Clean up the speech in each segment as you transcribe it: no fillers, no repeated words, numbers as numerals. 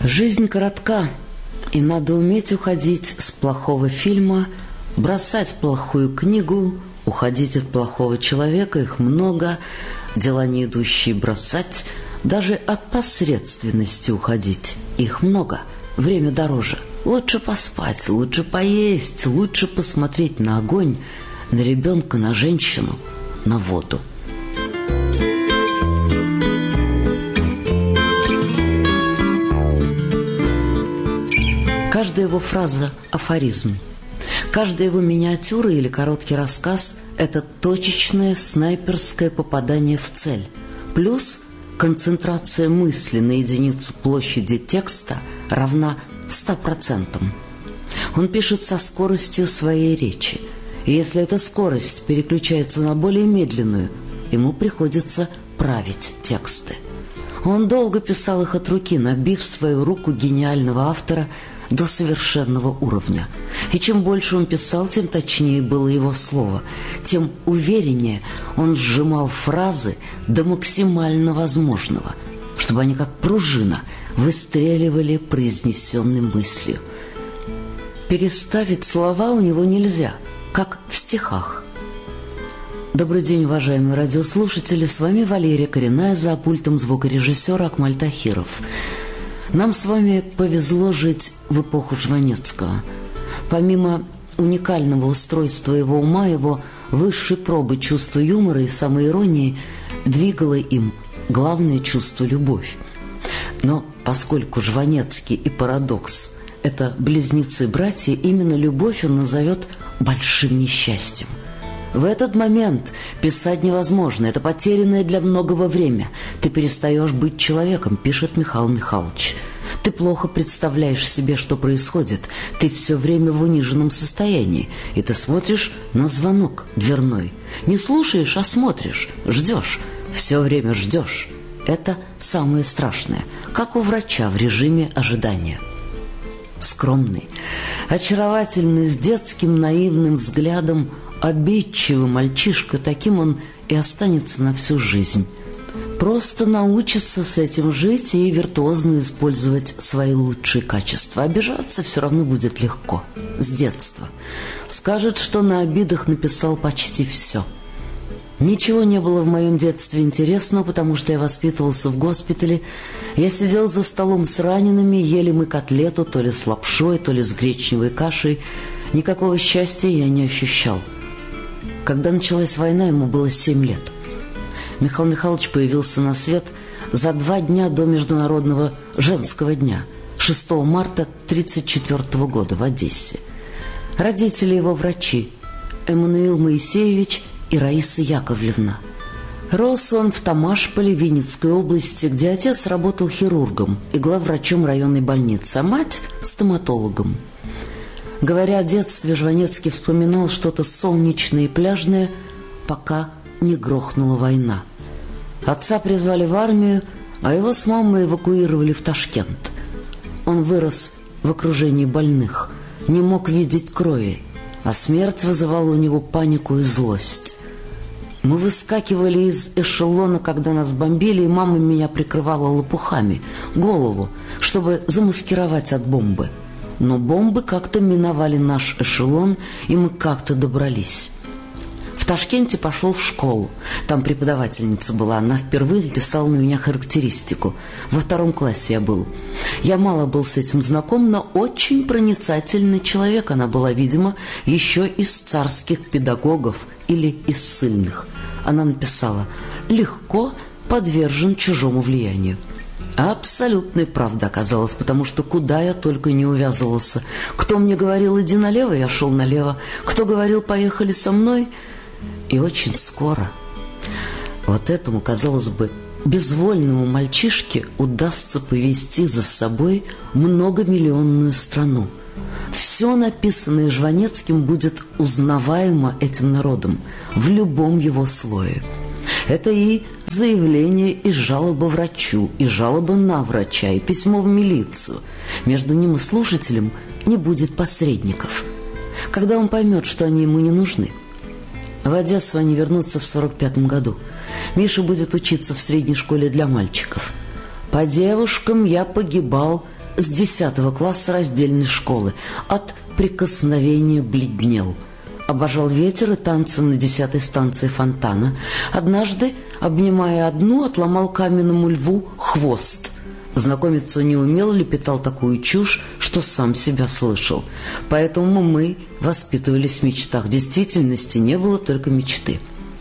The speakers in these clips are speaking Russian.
Жизнь коротка, и надо уметь уходить с плохого фильма, бросать плохую книгу, уходить от плохого человека, их много, дела не идущие бросать, даже от посредственности уходить, их много, время дороже. Лучше поспать, лучше поесть, лучше посмотреть на огонь, на ребенка, на женщину, на воду. Каждая его фраза – афоризм. Каждая его миниатюра или короткий рассказ – это точечное снайперское попадание в цель. Плюс концентрация мысли на единицу площади текста равна 100%. Он пишет со скоростью своей речи. И если эта скорость переключается на более медленную, ему приходится править тексты. Он долго писал их от руки, набив свою руку гениального автора до совершенного уровня. И чем больше он писал, тем точнее было его слово, тем увереннее он сжимал фразы до максимально возможного, чтобы они как пружина выстреливали произнесенной мыслью. Переставить слова у него нельзя, как в стихах. Добрый день, уважаемые радиослушатели, с вами Валерия Коренная, за пультом звукорежиссера Акмаль Тахиров. Нам с вами повезло жить в эпоху Жванецкого. Помимо уникального устройства его ума, его высшей пробы чувства юмора и самоиронии двигало им главное чувство – любовь. Но поскольку Жванецкий и Парадокс – это близнецы-братья, именно любовь он назовет большим несчастьем. В этот момент писать невозможно, это потерянное для многого время. Ты перестаешь быть человеком, пишет Михаил Михайлович. Ты плохо представляешь себе, что происходит. Ты все время в униженном состоянии, и ты смотришь на звонок дверной. Не слушаешь, а смотришь, ждешь, все время ждешь. Это самое страшное, как у врача в режиме ожидания. Скромный, очаровательный, с детским наивным взглядом, обидчивый мальчишка, таким он и останется на всю жизнь. Просто научится с этим жить и виртуозно использовать свои лучшие качества. Обижаться все равно будет легко, с детства. Скажет, что на обидах написал почти все. Ничего не было в моем детстве интересного, потому что я воспитывался в госпитале. Я сидел за столом с ранеными, ели мы котлету, то ли с лапшой, то ли с гречневой кашей. Никакого счастья я не ощущал. Когда началась война, ему было 7 лет. Михаил Михайлович появился на свет за 2 дня до Международного женского дня, 6 марта 1934 года в Одессе. Родители его врачи Эммануил Моисеевич и Раиса Яковлевна. Рос он в Тамашполе, Винницкой области, где отец работал хирургом и главврачом районной больницы, а мать – стоматологом. Говоря о детстве, Жванецкий вспоминал что-то солнечное и пляжное, пока не грохнула война. Отца призвали в армию, а его с мамой эвакуировали в Ташкент. Он вырос в окружении больных, не мог видеть крови, а смерть вызывала у него панику и злость. Мы выскакивали из эшелона, когда нас бомбили, и мама меня прикрывала лопухами, голову, чтобы замаскировать от бомбы. Но бомбы как-то миновали наш эшелон, и мы как-то добрались. В Ташкенте пошел в школу. Там преподавательница была. Она впервые написала на меня характеристику. Во 2 классе я был. Я мало был с этим знаком, но очень проницательный человек. Она была, видимо, еще из царских педагогов или из ссыльных. Она написала: «Легко подвержен чужому влиянию». Абсолютная правда оказалась, потому что куда я только не увязывался. Кто мне говорил «иди налево», я шел налево. Кто говорил «поехали со мной», и очень скоро вот этому, казалось бы, безвольному мальчишке удастся повести за собой многомиллионную страну. Все написанное Жванецким будет узнаваемо этим народом в любом его слое. Это и заявление, и жалоба врачу, и жалоба на врача, и письмо в милицию. Между ним и слушателем не будет посредников. Когда он поймет, что они ему не нужны. В Одессу они вернутся в 1945 году. Миша будет учиться в средней школе для мальчиков. По девушкам я погибал с 10 класса раздельной школы. От прикосновения бледнел. Обожал ветер и танцы на 10-й станции фонтана. Однажды, обнимая одну, отломал каменному льву хвост. Знакомиться не умел, лепетал такую чушь, что сам себя слышал. Поэтому мы воспитывались в мечтах. Действительности не было, только мечты.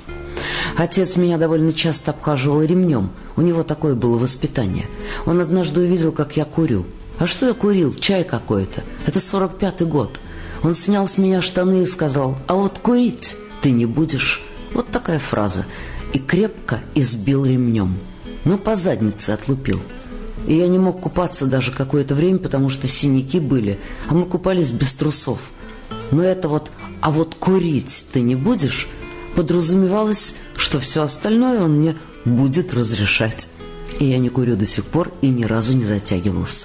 Отец меня довольно часто обхаживал ремнем. У него такое было воспитание. Он однажды увидел, как я курю. А что я курил? Чай какой-то. Это 45-й год. Он снял с меня штаны и сказал: «А вот курить ты не будешь». Вот такая фраза. И крепко избил ремнем. Но по заднице отлупил. И я не мог купаться даже какое-то время, потому что синяки были, а мы купались без трусов. Но это вот «а вот курить ты не будешь» подразумевалось, что все остальное он мне будет разрешать. И я не курю до сих пор и ни разу не затягивался.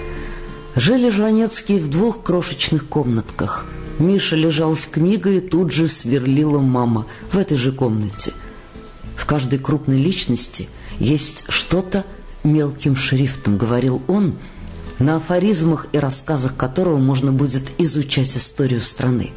Жили Жванецкие в 2 крошечных комнатках. Миша лежал с книгой, и тут же сверлила мама в этой же комнате. В каждой крупной личности есть что-то мелким шрифтом, говорил он, на афоризмах и рассказах которого можно будет изучать историю страны.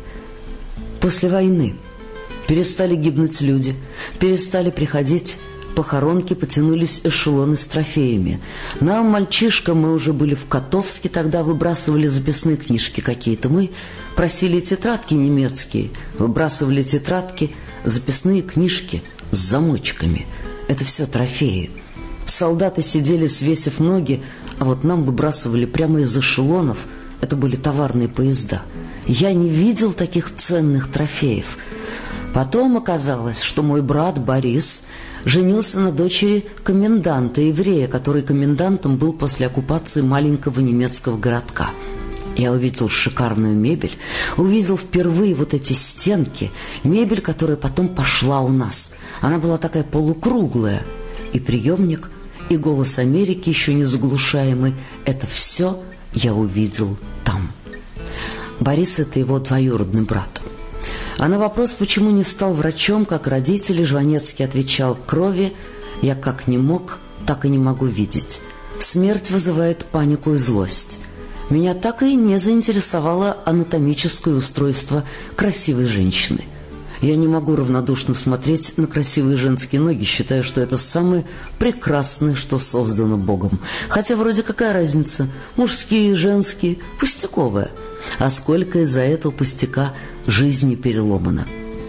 После войны перестали гибнуть люди, перестали приходить похоронки, потянулись эшелоны с трофеями. Нам, мальчишкам, мы уже были в Котовске, тогда выбрасывали записные книжки какие-то. Мы просили тетрадки немецкие, выбрасывали тетрадки, записные книжки с замочками. Это все трофеи. Солдаты сидели, свесив ноги, а вот нам выбрасывали прямо из эшелонов. Это были товарные поезда. Я не видел таких ценных трофеев. Потом оказалось, что мой брат Борис женился на дочери коменданта, еврея, который комендантом был после оккупации маленького немецкого городка. Я увидел шикарную мебель, увидел впервые вот эти стенки, мебель, которая потом пошла у нас. Она была такая полукруглая. И приемник, и голос Америки, еще не заглушаемый. Это все я увидел там. Борис — это его двоюродный брат. А на вопрос, почему не стал врачом, как родители, Жванецкий отвечал: крови я как не мог, так и не могу видеть. Смерть вызывает панику и злость. Меня так и не заинтересовало анатомическое устройство красивой женщины. Я не могу равнодушно смотреть на красивые женские ноги, считая, что это самое прекрасное, что создано Богом. Хотя вроде какая разница? Мужские, женские, пустяковая. А сколько из-за этого пустяка жизни переломано.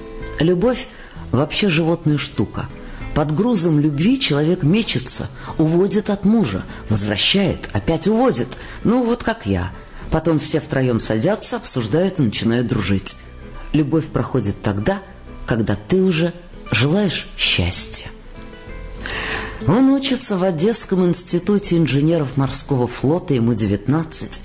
Любовь вообще животная штука. Под грузом любви человек мечется, уводит от мужа, возвращает, опять уводит. Ну вот как я. Потом все втроем садятся, обсуждают и начинают дружить. Любовь проходит тогда, когда ты уже желаешь счастья. Он учится в Одесском институте инженеров морского флота, ему 19.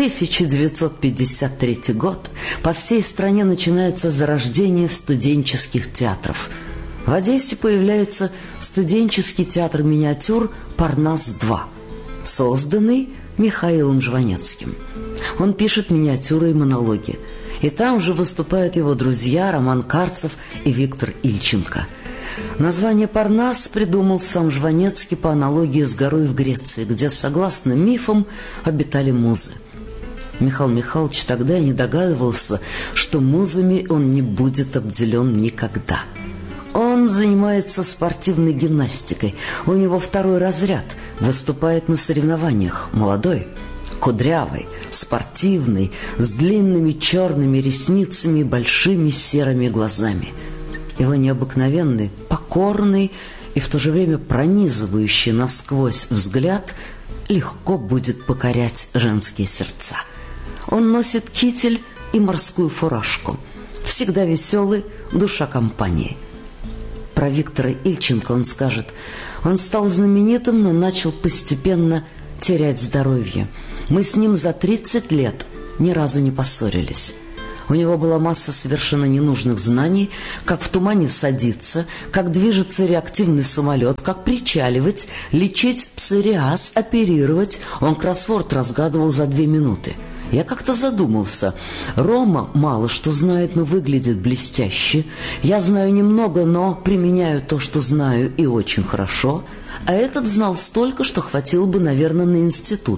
1953 год. По всей стране начинается зарождение студенческих театров. В Одессе появляется студенческий театр миниатюр «Парнас-2», созданный Михаилом Жванецким. Он пишет миниатюры и монологи. И там же выступают его друзья Роман Карцев и Виктор Ильченко. Название «Парнас» придумал сам Жванецкий по аналогии с горой в Греции, где, согласно мифам, обитали музы. Михаил Михайлович тогда не догадывался, что музами он не будет обделен никогда. Он занимается спортивной гимнастикой. У него 2-й разряд, выступает на соревнованиях. Молодой, кудрявый, спортивный, с длинными черными ресницами и большими серыми глазами. Его необыкновенный, покорный и в то же время пронизывающий насквозь взгляд легко будет покорять женские сердца. Он носит китель и морскую фуражку. Всегда веселый, душа компании. Про Виктора Ильченко он скажет: он стал знаменитым, но начал постепенно терять здоровье. Мы с ним за 30 лет ни разу не поссорились. У него была масса совершенно ненужных знаний, как в тумане садиться, как движется реактивный самолет, как причаливать, лечить псориаз, оперировать. Он кроссворд разгадывал за 2 минуты. Я как-то задумался. Рома мало что знает, но выглядит блестяще. Я знаю немного, но применяю то, что знаю, и очень хорошо. А этот знал столько, что хватило бы, наверное, на институт.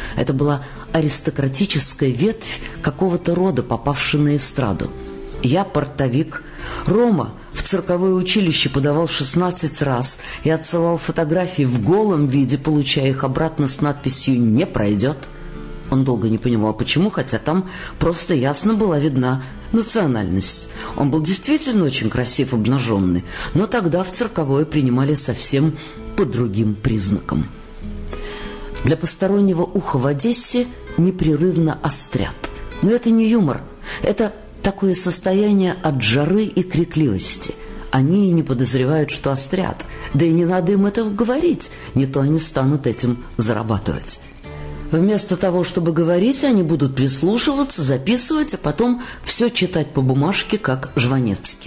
Это была аристократическая ветвь какого-то рода, попавшая на эстраду. Я портовик. Рома в цирковое училище подавал 16 раз и отсылал фотографии в голом виде, получая их обратно с надписью «Не пройдет». Он долго не понимал, почему, хотя там просто ясно была видна национальность. Он был действительно очень красив, обнаженный, но тогда в цирковое принимали совсем по другим признакам. Для постороннего уха в Одессе непрерывно острят. Но это не юмор, это такое состояние от жары и крикливости. Они и не подозревают, что острят, да и не надо им этого говорить, не то они станут этим зарабатывать. Вместо того, чтобы говорить, они будут прислушиваться, записывать, а потом все читать по бумажке, как Жванецкий.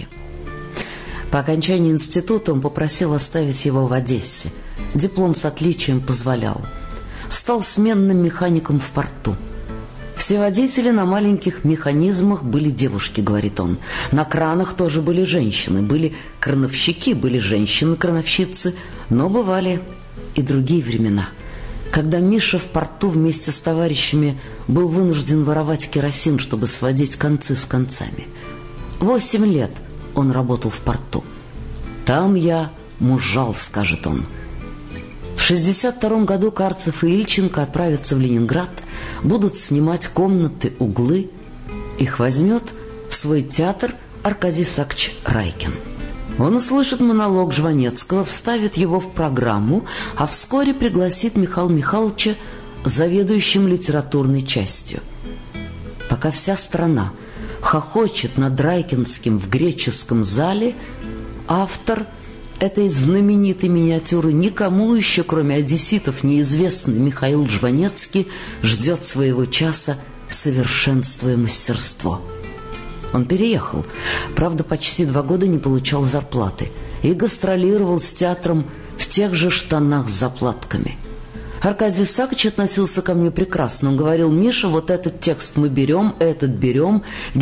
По окончании института он попросил оставить его в Одессе. Диплом с отличием позволял. Стал сменным механиком в порту. Все водители на маленьких механизмах были девушки, говорит он. На кранах тоже были женщины. Были крановщики, были женщины-крановщицы. Но бывали и другие времена. Когда Миша в порту вместе с товарищами был вынужден воровать керосин, чтобы сводить концы с концами. 8 лет он работал в порту. Там я мужал, скажет он. В 1962 году Карцев и Ильченко отправятся в Ленинград, будут снимать комнаты, углы. Их возьмет в свой театр Аркадий Исаакович Райкин. Он услышит монолог Жванецкого, вставит его в программу, а вскоре пригласит Михаила Михайловича заведующим литературной частью. Пока вся страна хохочет над Райкинским в греческом зале, автор этой знаменитой миниатюры, никому еще, кроме одесситов, неизвестный Михаил Жванецкий, ждет своего часа, совершенствуя мастерство. Он переехал, правда, почти 2 года не получал зарплаты и гастролировал с театром в тех же штанах с заплатками. Аркадий Исаакович относился ко мне прекрасно. Он говорил: Миша, вот этот текст мы берем, этот берем, у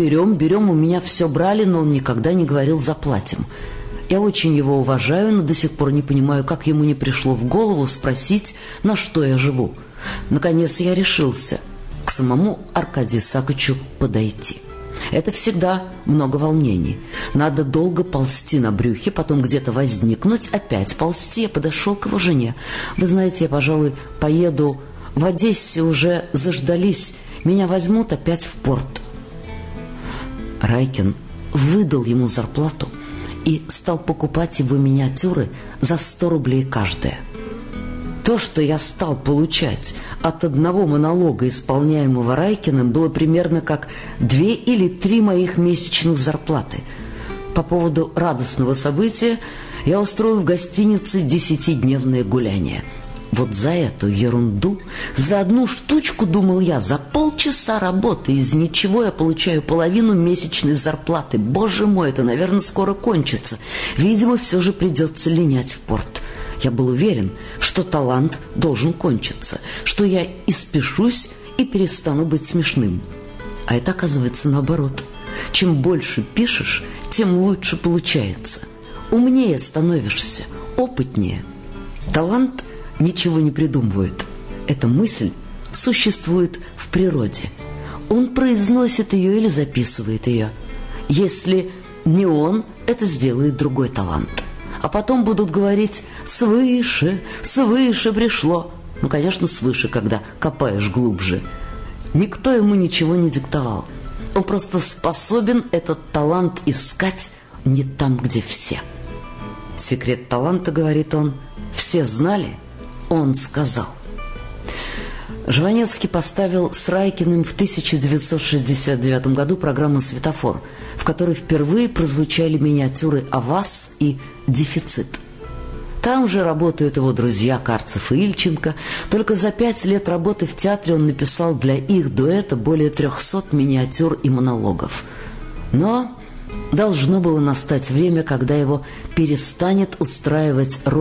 меня все брали, но он никогда не говорил «заплатим». Я очень его уважаю, но до сих пор не понимаю, как ему не пришло в голову спросить, на что я живу. Наконец я решился к самому Аркадию Исааковичу подойти. Это всегда много волнений. Надо долго ползти на брюхе, потом где-то возникнуть, опять ползти. Я подошел к его жене. Вы знаете, я, пожалуй, поеду в Одессе, уже заждались. Меня возьмут опять в порт. Райкин выдал ему зарплату и стал покупать его миниатюры за 100 рублей каждая. То, что я стал получать от одного монолога, исполняемого Райкиным, было примерно как 2 или 3 моих месячных зарплаты. По поводу радостного события я устроил в гостинице 10-дневное гуляние. Вот за эту ерунду, за одну штучку, думал я, за полчаса работы из ничего я получаю половину месячной зарплаты. Боже мой, это, наверное, скоро кончится. Видимо, все же придется линять в порт. Я был уверен, что талант должен кончиться, что я испешусь и перестану быть смешным. А это, оказывается, наоборот. Чем больше пишешь, тем лучше получается. Умнее становишься, опытнее. Талант ничего не придумывает. Эта мысль существует в природе. Он произносит ее или записывает ее. Если не он, это сделает другой талант. А потом будут говорить: свыше, свыше пришло. Ну, конечно, свыше, когда копаешь глубже. Никто ему ничего не диктовал. Он просто способен этот талант искать не там, где все. Секрет таланта, говорит он, все знали, он сказал. Жванецкий поставил с Райкиным в 1969 году программу «Светофор», в которой впервые прозвучали миниатюры о вас и «Дефицит». Там же работают его друзья Карцев и Ильченко. Только за 5 лет работы в театре он написал для их дуэта более 300 миниатюр и монологов. Но должно было настать время, когда его перестанет устраивать роль